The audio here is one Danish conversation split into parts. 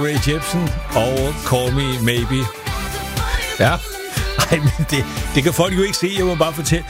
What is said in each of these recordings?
Ray Jepsen og Call Me Maybe. Ja. Ej, men det kan folk jo ikke se. Jeg må bare fortælle.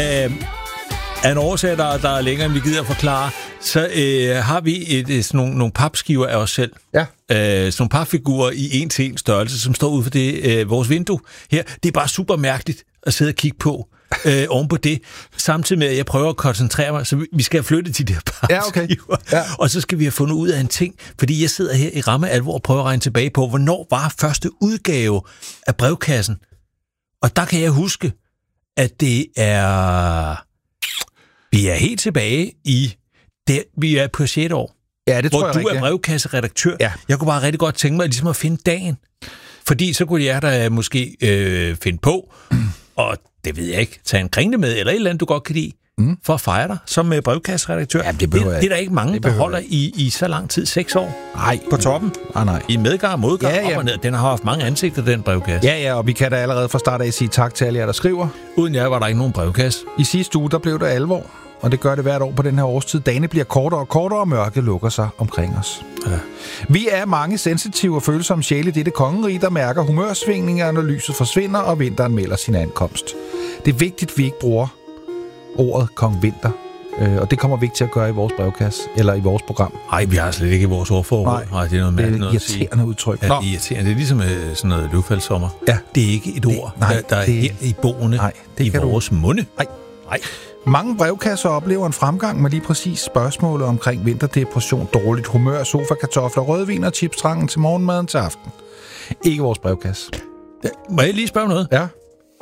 Af en årsag, der er længere, end vi gider at forklare, så har vi sådan nogle papskiver af os selv. Ja. Sådan nogle papfigurer i 1-1 størrelse, som står ude for det, vores vindue her. Det er bare super mærkeligt at sidde og kigge på. Oven på det, samtidig med, at jeg prøver at koncentrere mig, så vi skal have flyttet de der papskiver. Ja, okay. Ja. Og så skal vi have fundet ud af en ting, fordi jeg sidder her i ramme alvor og prøver at regne tilbage på, hvornår var første udgave af brevkassen. Og der kan jeg huske, at det er... Vi er helt tilbage i... Vi er på 6. år. Ja, det tror jeg. Hvor du er brevkasseredaktør. Ja. Jeg kunne bare rigtig godt tænke mig ligesom at finde dagen. Fordi så kunne jeg da måske finde på, og det ved jeg ikke, tage en kringle med, eller et eller andet, du godt kan lide, for at fejre dig som brevkasseredaktør. Ja, det er der ikke mange, der holder i så lang tid, 6 år. Nej. På toppen. Nej. I medgang og modgang, op og ned. Den har haft mange ansigter, den brevkasse. Ja, og vi kan da allerede fra start af sige tak til alle jer, der skriver. Uden jer var der ikke nogen brevkasse. I sidste uge, der blev det alvor, og det gør det hvert år på den her årstid. Dagene bliver kortere og kortere, og mørket lukker sig omkring os. Ja. Vi er mange sensitive og følsomme sjæle i dette kongerige, der mærker humørsvingninger, når lyset forsvinder, og vinteren melder sin ankomst. Det er vigtigt, at vi ikke bruger ordet Kong Vinter, og det kommer vi ikke til at gøre i vores brevkasse, eller i vores program. Nej, vi har slet ikke i vores ordforråd. Nej, det er noget mærkeligt noget at sige. Det er irriterende udtryk. Ja, det er irriterende. Det er ligesom sådan noget løvfaldssommer. Ja. Det er ikke et ord, der er her i boende, i vores munde. Nej. Mange brevkasser oplever en fremgang med lige præcis spørgsmålet omkring vinterdepression, dårligt humør, sofakartofler, rødvin og chipstrangen til morgenmaden til aften. Ikke vores brevkasse. Ja, må jeg lige spørge noget? Ja.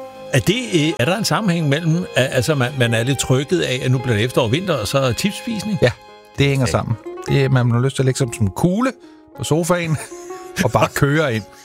Er der en sammenhæng mellem, altså man er lidt trykket af, at nu bliver det efterår og vinter, og så chipsspisning? Ja, det hænger sammen. Man har lyst til at lægge som en kugle på sofaen, og bare køre ind.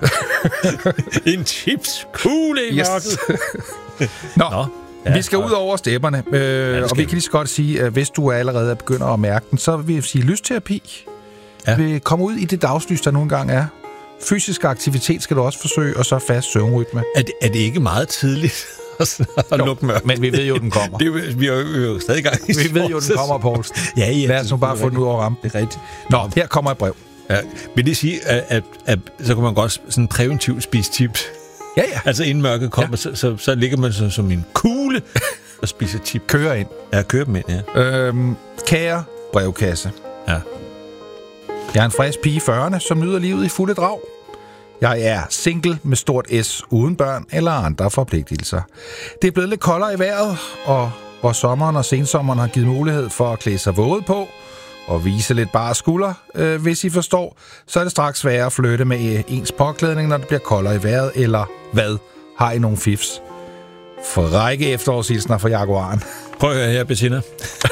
En chipskugle i mørket. Nå. Ja, vi skal ud over stepperne, og vi kan lige så godt sige, at hvis du allerede begynder at mærke den, så vil jeg sige lysterapi. Vi kommer ud i det dagslys, der nogle gange er. Fysisk aktivitet skal du også forsøge, og så fast søvnrytme. Er det ikke meget tidligt at lukke mørkt? Men vi ved jo, den kommer. Vi er jo stadig i gang i Vi ved jo, den kommer, Poulsen. Ja. Lad os nu bare få den ud over rampen. Det er rigtigt. Nå, her kommer et brev. Ja. Vil det sige, at så kan man godt sådan præventivt spise chips? Ja. Altså inden mørket kommer, så ligger man som en kugle og spiser chips. Kører ind. Ja, kører dem ind, ja. Kære brevkasse. Ja. Jeg er en frisk pige i 40'erne, som nyder livet i fulde drag. Jeg er single med stort S, uden børn eller andre forpligtelser. Det er blevet lidt koldere i vejret, og hvor sommeren og sensommeren har givet mulighed for at klæde sig våget på og vise lidt bare skulder, hvis I forstår, så er det straks sværere at flytte med ens påklædning, når det bliver koldere i vejret, eller hvad? Har I nogle fifs? Frække efterårshilsner fra Jaguaren. Prøv at høre her, Bettina.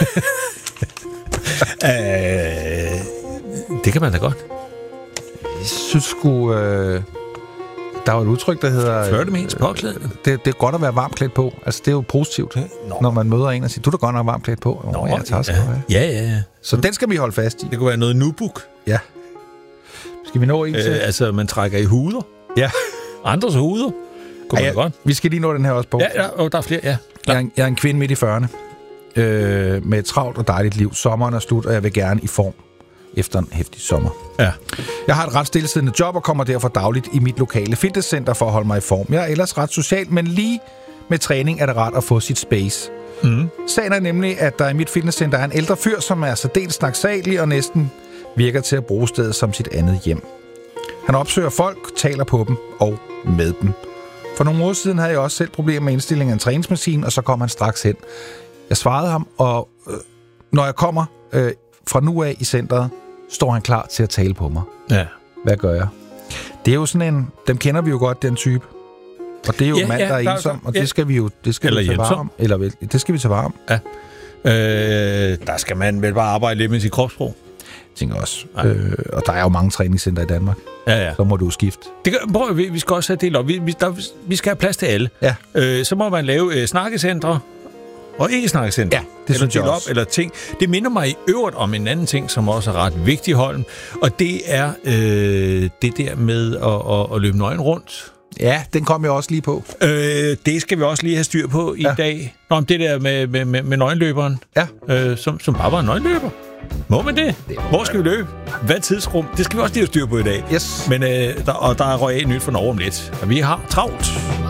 Det kan man da godt. Jeg synes sgu... der er jo et udtryk, der hedder... Flirte med ens påklædning. Det er godt at være varmt klædt på. Altså, det er jo positivt, når man møder en og siger, du er da godt nok varmt klædt på. Nå, ja, tak skal du have. Ja. Så den skal vi holde fast i. Det kunne være noget nubuk. Ja. Skal vi nå en til? Altså, man trækker i huder. Ja. Andres huder. Kunne man godt. Vi skal lige nå den her også på. Ja, der er flere, ja. Jeg er en kvinde midt i 40'erne. Med et travlt og dejligt liv. Sommeren er slut, og jeg vil gerne i form efter en heftig sommer. Ja. Jeg har et ret stillesiddende job og kommer derfor dagligt i mit lokale fitnesscenter for at holde mig i form. Jeg er ellers ret social, men lige med træning er det rart at få sit space. Sagen er nemlig, at der i mit fitnesscenter er en ældre fyr, som er særdeles snaksalig og næsten virker til at bruge stedet som sit andet hjem. Han opsøger folk, taler på dem og med dem. For nogle år siden havde jeg også selv problemer med indstillingen af en træningsmaskine, og så kom han straks hen. Jeg svarede ham, og når jeg kommer fra nu af i centret, står han klar til at tale på mig. Ja. Hvad gør jeg? Det er jo sådan en... Dem kender vi jo godt, den type. Og det er jo en mand, der er ensom, og det skal vi jo tage vare om. Eller vel, det skal vi tage vare om. Ja. Der skal man vel bare arbejde lidt med sit kropssprog. Jeg tænker også. Og der er jo mange træningscenter i Danmark. Ja. Så må du skifte. Vi skal også have delt op. Vi skal have plads til alle. Ja. Så må man lave snakkecentre. Og ikke snakkecenter. Ja, det synes jeg også. Eller ting. Det minder mig i øvrigt om en anden ting, som også er ret vigtig, Holm. Og det er det der med at løbe nøgen rundt. Ja, den kom jeg også lige på. Det skal vi også lige have styr på i dag. Nå, om det der med nøgenløberen. Ja. Som bare var en nøgenløber. Må man det? Hvor skal vi løbe? Hvad tidsrum? Det skal vi også lige have styr på i dag. Yes. Men der er Royal nyt for Norge om lidt. Og vi har travlt.